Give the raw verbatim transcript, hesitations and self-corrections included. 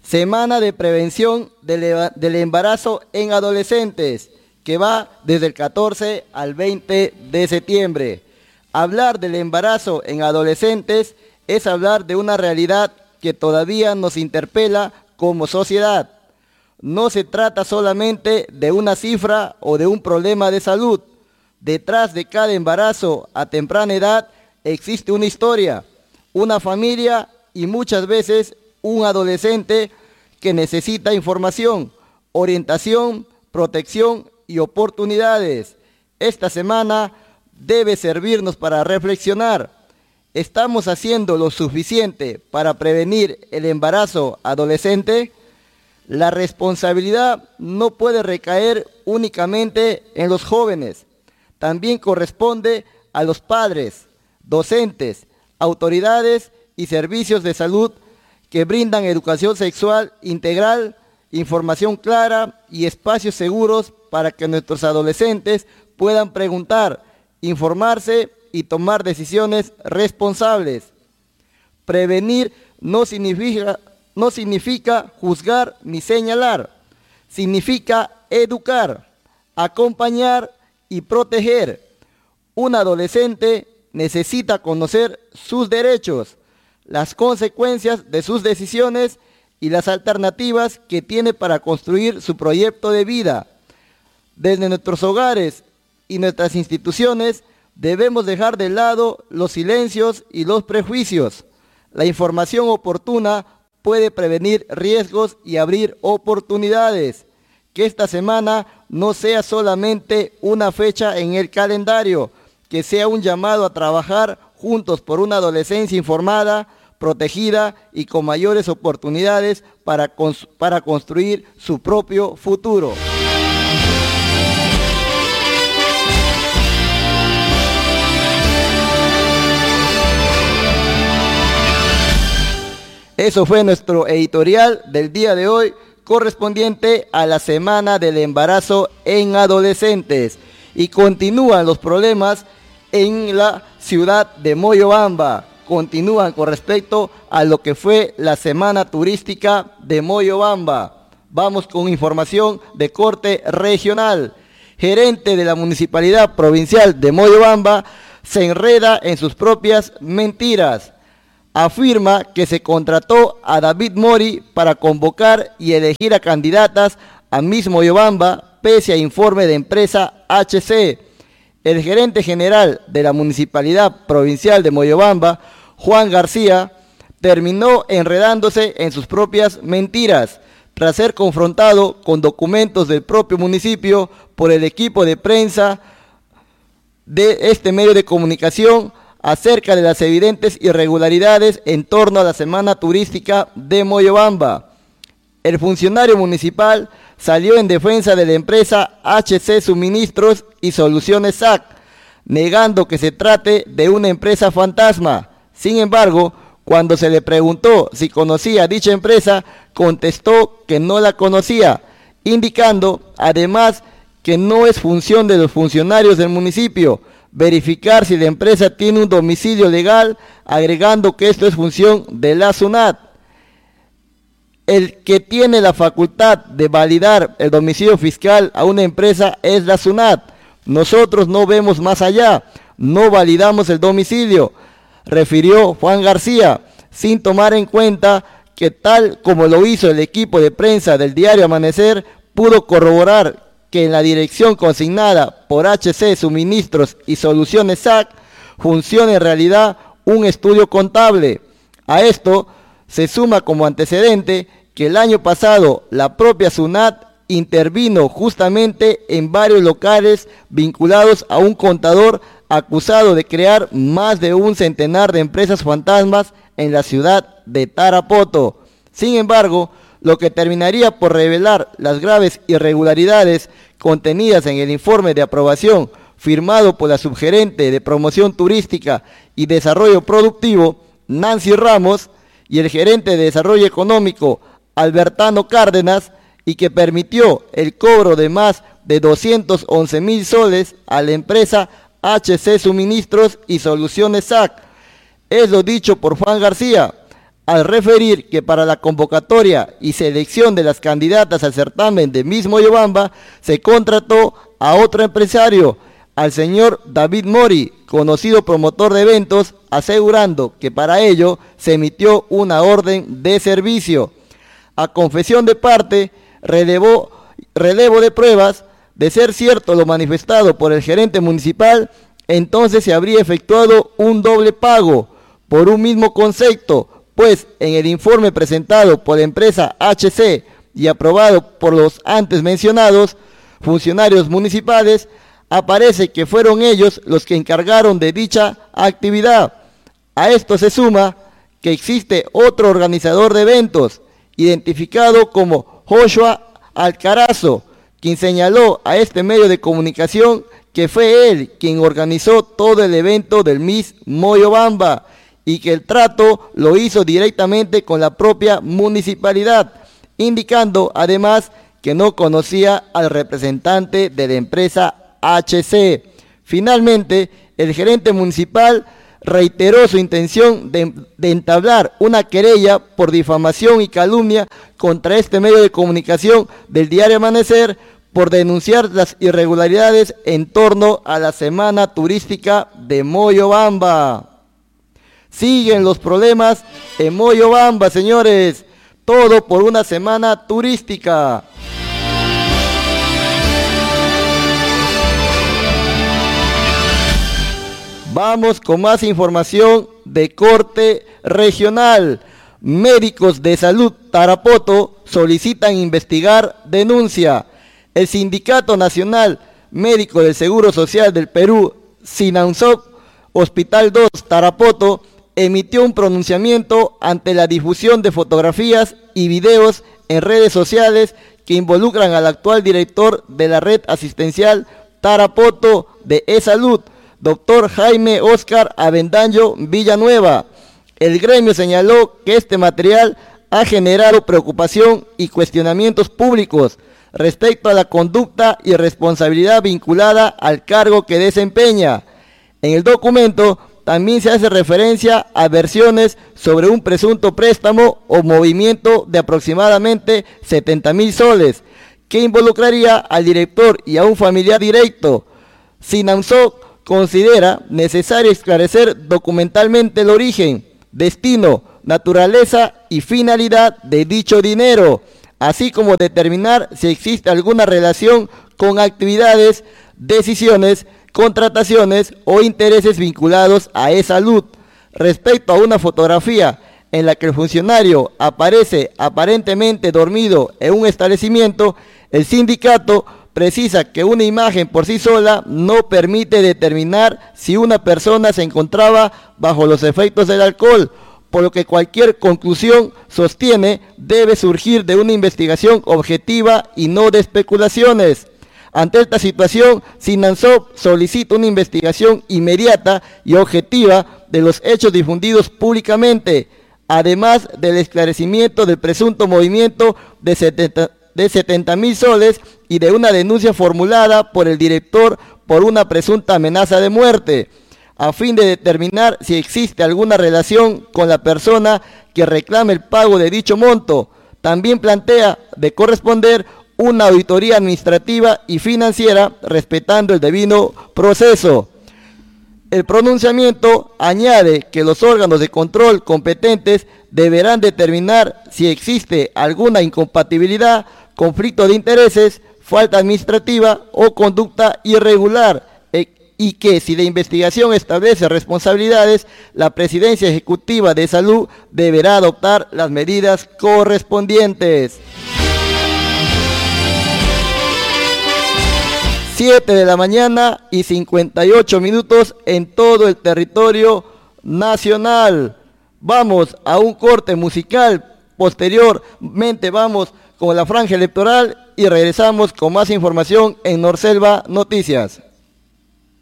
Semana de Prevención del, eva- del Embarazo en Adolescentes, que va desde el catorce al veinte de septiembre. Hablar del embarazo en adolescentes es hablar de una realidad que todavía nos interpela como sociedad. No se trata solamente de una cifra o de un problema de salud. Detrás de cada embarazo a temprana edad existe una historia, una familia y muchas veces un adolescente que necesita información, orientación, protección y oportunidades. Esta semana debe servirnos para reflexionar. ¿Estamos haciendo lo suficiente para prevenir el embarazo adolescente? La responsabilidad no puede recaer únicamente en los jóvenes. También corresponde a los padres, docentes, autoridades y servicios de salud que brindan educación sexual integral, información clara y espacios seguros para que nuestros adolescentes puedan preguntar, informarse y tomar decisiones responsables. Prevenir no significa, no significa juzgar ni señalar, significa educar, acompañar y proteger. Un adolescente necesita conocer sus derechos, las consecuencias de sus decisiones y las alternativas que tiene para construir su proyecto de vida. Desde nuestros hogares y nuestras instituciones debemos dejar de lado los silencios y los prejuicios. La información oportuna puede prevenir riesgos y abrir oportunidades. Que esta semana no sea solamente una fecha en el calendario, que sea un llamado a trabajar juntos por una adolescencia informada, protegida y con mayores oportunidades para, cons- para construir su propio futuro. Eso fue nuestro editorial del día de hoy, correspondiente a la Semana del Embarazo en Adolescentes. Y continúan los problemas en la ciudad de Moyobamba. Continúan con respecto a lo que fue la Semana Turística de Moyobamba. Vamos con información de corte regional. Gerente de la Municipalidad Provincial de Moyobamba se enreda en sus propias mentiras. Afirma que se contrató a David Mori para convocar y elegir a candidatas a Miss Moyobamba, pese a informe de empresa H C. El gerente general de la Municipalidad Provincial de Moyobamba, Juan García, terminó enredándose en sus propias mentiras, tras ser confrontado con documentos del propio municipio por el equipo de prensa de este medio de comunicación acerca de las evidentes irregularidades en torno a la Semana Turística de Moyobamba. El funcionario municipal salió en defensa de la empresa H C Suministros y Soluciones S A C, negando que se trate de una empresa fantasma. Sin embargo, cuando se le preguntó si conocía a dicha empresa, contestó que no la conocía, indicando además que no es función de los funcionarios del municipio verificar si la empresa tiene un domicilio legal, agregando que esto es función de la SUNAT. El que tiene la facultad de validar el domicilio fiscal a una empresa es la SUNAT. Nosotros no vemos más allá, no validamos el domicilio, refirió Juan García, sin tomar en cuenta que tal como lo hizo el equipo de prensa del diario Amanecer, pudo corroborar que en la dirección consignada por H C Suministros y Soluciones S A C funciona en realidad un estudio contable. A esto se suma como antecedente que el año pasado la propia SUNAT intervino justamente en varios locales vinculados a un contador acusado de crear más de un centenar de empresas fantasmas en la ciudad de Tarapoto. Sin embargo, lo que terminaría por revelar las graves irregularidades contenidas en el informe de aprobación firmado por la subgerente de Promoción Turística y Desarrollo Productivo, Nancy Ramos, y el gerente de Desarrollo Económico, Albertano Cárdenas, y que permitió el cobro de más de doscientos once mil soles a la empresa H C Suministros y Soluciones S A C. Es lo dicho por Juan García. al referir que para la convocatoria y selección de las candidatas al certamen de Miss Moyobamba se contrató a otro empresario, al señor David Mori, conocido promotor de eventos, asegurando que para ello se emitió una orden de servicio. A confesión de parte, relevó, relevo de pruebas, de ser cierto lo manifestado por el gerente municipal, entonces se habría efectuado un doble pago por un mismo concepto, pues en el informe presentado por la empresa H C y aprobado por los antes mencionados funcionarios municipales, aparece que fueron ellos los que encargaron de dicha actividad. A esto se suma que existe otro organizador de eventos, identificado como Joshua Alcarazo, quien señaló a este medio de comunicación que fue él quien organizó todo el evento del Miss Moyobamba y que el trato lo hizo directamente con la propia municipalidad, indicando además que no conocía al representante de la empresa H C. Finalmente, el gerente municipal reiteró su intención de, de entablar una querella por difamación y calumnia contra este medio de comunicación del diario Amanecer por denunciar las irregularidades en torno a la semana turística de Moyobamba. Siguen los problemas en Moyobamba, señores, todo por una semana turística. Vamos con más información de corte regional. Médicos de Salud Tarapoto solicitan investigar denuncia. El Sindicato Nacional Médico del Seguro Social del Perú, SINAUSOP, Hospital dos Tarapoto, emitió un pronunciamiento ante la difusión de fotografías y videos en redes sociales que involucran al actual director de la red asistencial Tarapoto de E-Salud, doctor Jaime Oscar Avendaño Villanueva. El gremio señaló que este material ha generado preocupación y cuestionamientos públicos respecto a la conducta y responsabilidad vinculada al cargo que desempeña. En el documento también se hace referencia a versiones sobre un presunto préstamo o movimiento de aproximadamente setenta mil soles, que involucraría al director y a un familiar directo. SINAUSOC considera necesario esclarecer documentalmente el origen, destino, naturaleza y finalidad de dicho dinero, así como determinar si existe alguna relación con actividades, decisiones, contrataciones o intereses vinculados a E-Salud. Respecto a una fotografía en la que el funcionario aparece aparentemente dormido en un establecimiento, el sindicato precisa que una imagen por sí sola no permite determinar si una persona se encontraba bajo los efectos del alcohol, por lo que cualquier conclusión, sostiene, debe surgir de una investigación objetiva y no de especulaciones. Ante esta situación, SINAUSOP solicita una investigación inmediata y objetiva de los hechos difundidos públicamente, además del esclarecimiento del presunto movimiento de setenta de setenta mil soles y de una denuncia formulada por el director por una presunta amenaza de muerte, a fin de determinar si existe alguna relación con la persona que reclame el pago de dicho monto. También plantea de corresponder una auditoría administrativa y financiera respetando el debido proceso. El pronunciamiento añade que los órganos de control competentes deberán determinar si existe alguna incompatibilidad, conflicto de intereses, falta administrativa o conducta irregular, eh, y que si la investigación establece responsabilidades, la Presidencia Ejecutiva de Salud deberá adoptar las medidas correspondientes. siete de la mañana y cincuenta y ocho minutos en todo el territorio nacional. Vamos a un corte musical, posteriormente vamos con la franja electoral y regresamos con más información en Norselva Noticias.